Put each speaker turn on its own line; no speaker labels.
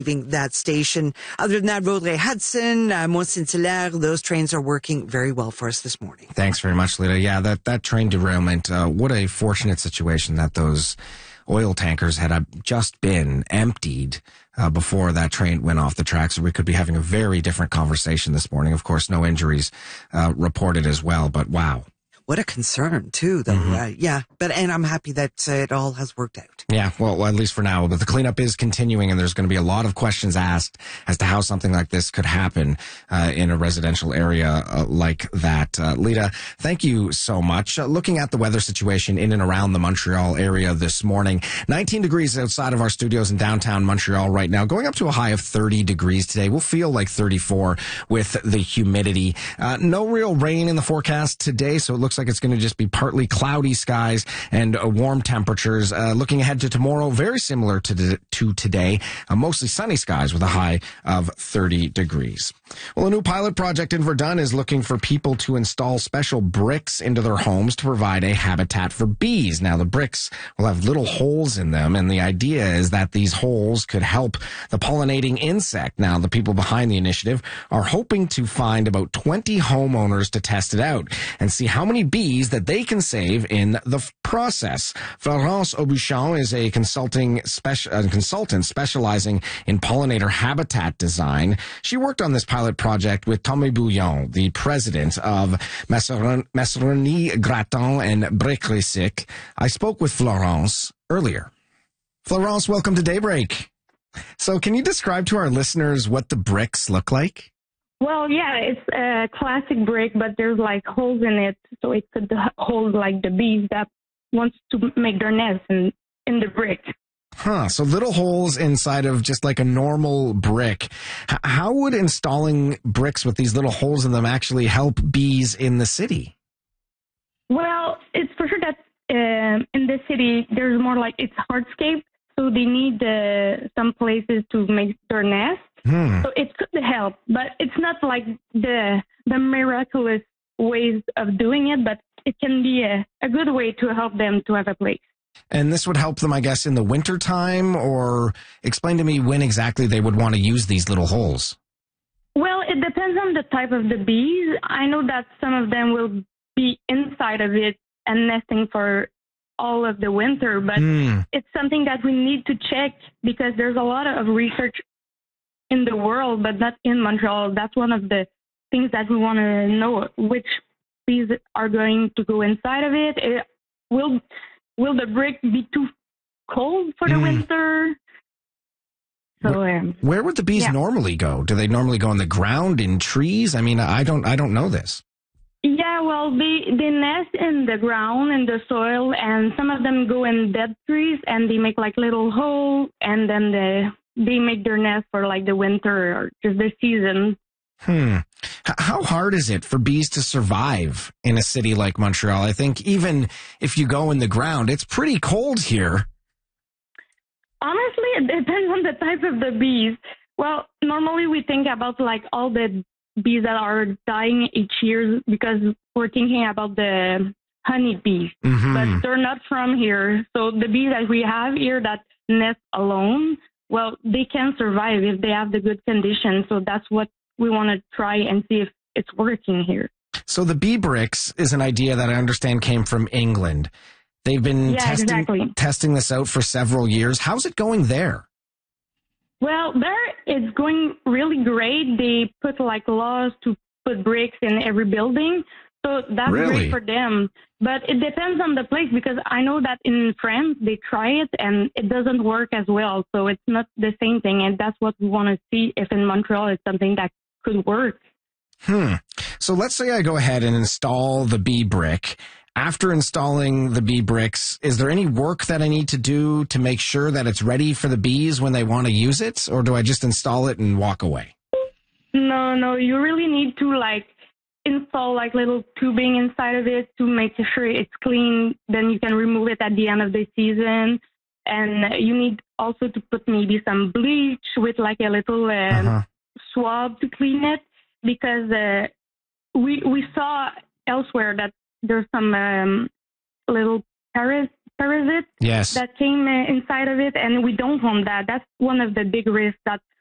leaving that station. Other than that, Vaudreuil Hudson, Mont Saint-Hilaire, those trains are working very well for us this morning.
Thanks very much, Lita. Yeah, that train derailment, what a fortunate situation that those oil tankers had just been emptied before that train went off the tracks. So we could be having a very different conversation this morning. Of course, no injuries reported as well, but wow.
What a concern, too, though. And I'm happy that it all has worked out.
Yeah, well, at least for now. But the cleanup is continuing, and there's going to be a lot of questions asked as to how something like this could happen in a residential area like that. Lita, thank you so much. Looking at the weather situation in and around the Montreal area this morning, 19 degrees outside of our studios in downtown Montreal right now, going up to a high of 30 degrees today. We'll feel like 34 with the humidity. No real rain in the forecast today, so it looks like it's going to just be partly cloudy skies and warm temperatures. Looking ahead to tomorrow, very similar to today, mostly sunny skies with a high of 30 degrees. Well, a new pilot project in Verdun is looking for people to install special bricks into their homes to provide a habitat for bees. Now, the bricks will have little holes in them, and the idea is that these holes could help the pollinating insect. Now, the people behind the initiative are hoping to find about 20 homeowners to test it out and see how many bees that they can save in the process. Florence Aubuchon is a consultant specializing in pollinator habitat design. She worked on this pilot project with Tommy Bouillon, the president of Messeronnie Graton and Breclesic. I spoke with Florence earlier. Florence, welcome to Daybreak. So can you describe to our listeners what the bricks look like?
Well, yeah, it's a classic brick, but there's like holes in it, so it could hold like the bees that wants to make their nest in the brick.
Huh, so little holes inside of just like a normal brick. How would installing bricks with these little holes in them actually help bees in the city?
Well, it's for sure that in the city, there's more like it's hardscape, so they need some places to make their nest. So it could help, but it's not like the miraculous ways of doing it, but it can be a good way to help them to have a place.
And this would help them, I guess, in the wintertime, or explain to me when exactly they would want to use these little holes.
Well, it depends on the type of the bees. I know that some of them will be inside of it and nesting for all of the winter, but it's something that we need to check because there's a lot of research in the world, but not in Montreal. That's one of the things that we want to know, which bees are going to go inside of it. Will the brick be too cold for the winter? So
where would the bees normally go? Do they normally go on the ground, in trees? I mean, I don't know this.
Yeah, well, they nest in the ground, in the soil, and some of them go in dead trees, and they make like little holes, and then they make their nest for like the winter or just the season.
How hard is it for bees to survive in a city like Montreal? I think even if you go in the ground, it's pretty cold here.
Honestly, it depends on the type of the bees. Well, normally we think about like all the bees that are dying each year because we're thinking about the honey bees, but they're not from here. So the bees that we have here that nest alone, well, they can survive if they have the good conditions. So that's what we want to try and see if it's working here. So the bee bricks is an idea that I understand came from England. They've been testing this out for several years. How's it going there? Well, there it's going really great. They put like laws to put bricks in every building. So that's great for them. But it depends on the place because I know that in France they try it and it doesn't work as well. So it's not the same thing. And that's what we want to see if in Montreal it's something that could work. So let's say I go ahead and install the bee brick. After installing the bee bricks, is there any work that I need to do to make sure that it's ready for the bees when they want to use it? Or do I just install it and walk away? No, you really need to like install like little tubing inside of it to make sure it's clean. Then you can remove it at the end of the season. And you need also to put maybe some bleach with like a little swab to clean it because we saw elsewhere that there's some little parasite
Yes.
that came inside of it, and we don't want that. That's one of the big risks that